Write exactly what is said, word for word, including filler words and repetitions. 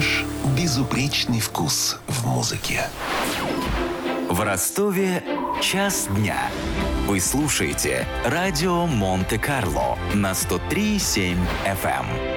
Наш безупречный вкус в музыке. В Ростове час дня. Вы слушаете радио Монте-Карло на сто три и семь эф эм.